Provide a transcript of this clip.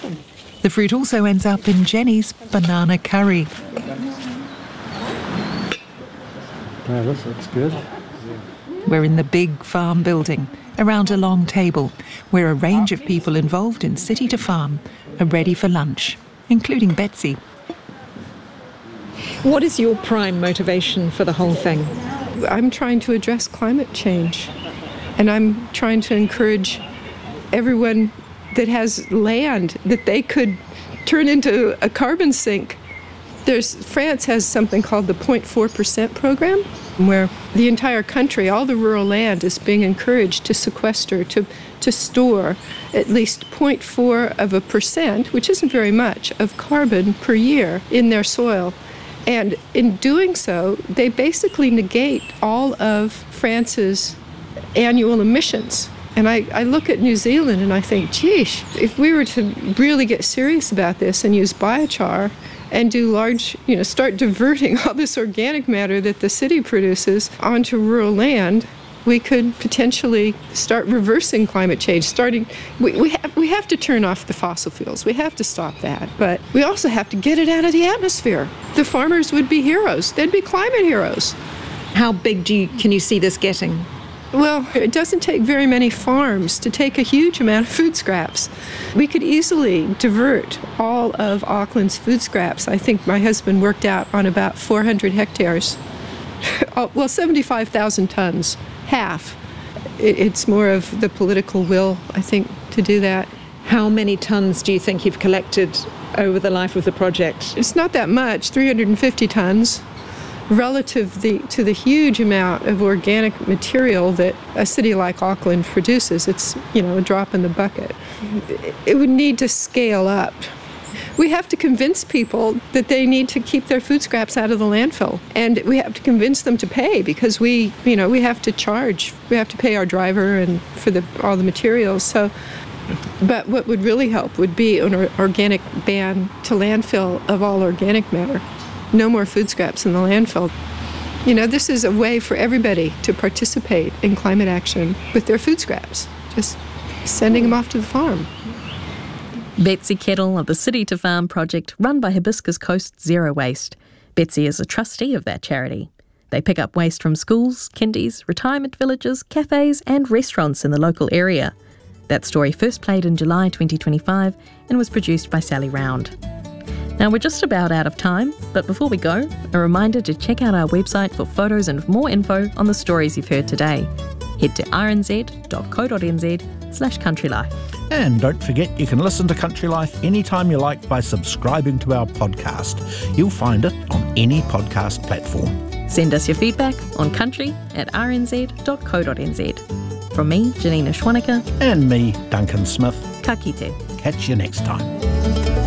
The fruit also ends up in Jenny's banana curry. Yeah, this looks good. We're in the big farm building, around a long table, where a range of people involved in City to Farm are ready for lunch, including Betsy. What is your prime motivation for the whole thing? I'm trying to address climate change, and I'm trying to encourage everyone that has land that they could turn into a carbon sink. France has something called the 0.4% program, where the entire country, all the rural land, is being encouraged to sequester, to store at least 0.4%, which isn't very much, of carbon per year in their soil. And in doing so, they basically negate all of France's annual emissions. And I look at New Zealand and I think, geesh, if we were to really get serious about this and use biochar and do large, start diverting all this organic matter that the city produces onto rural land, we could potentially start reversing climate change. We have to turn off the fossil fuels. We have to stop that. But we also have to get it out of the atmosphere. The farmers would be heroes. They'd be climate heroes. How big can you see this getting? Well, it doesn't take very many farms to take a huge amount of food scraps. We could easily divert all of Auckland's food scraps. I think my husband worked out on about 400 hectares. Well, 75,000 tons, half. It's more of the political will, I think, to do that. How many tons do you think you've collected over the life of the project? It's not that much, 350 tons. Relative to the huge amount of organic material that a city like Auckland produces, it's, a drop in the bucket. It would need to scale up. We have to convince people that they need to keep their food scraps out of the landfill. And we have to convince them to pay because we have to charge. We have to pay our driver and for all the materials. But what would really help would be an organic ban to landfill of all organic matter. No more food scraps in the landfill. This is a way for everybody to participate in climate action with their food scraps, just sending them off to the farm. Betsy Kettle of the City to Farm project run by Hibiscus Coast Zero Waste. Betsy is a trustee of that charity. They pick up waste from schools, kindies, retirement villages, cafes and restaurants in the local area. That story first played in July 2025 and was produced by Sally Round. Now we're just about out of time, but before we go, a reminder to check out our website for photos and more info on the stories you've heard today. Head to rnz.co.nz/countrylife. And don't forget you can listen to Country Life anytime you like by subscribing to our podcast. You'll find it on any podcast platform. Send us your feedback on country@rnz.co.nz. From me, Janina Schwanica. And me, Duncan Smith. Ka kite. Catch you next time.